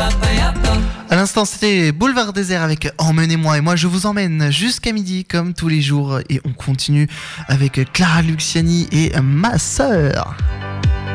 À l'instant, c'était Boulevard Désert avec Emmenez-moi. Et moi, je vous emmène jusqu'à midi, comme tous les jours. Et on continue avec Clara Luciani et Ma Sœur.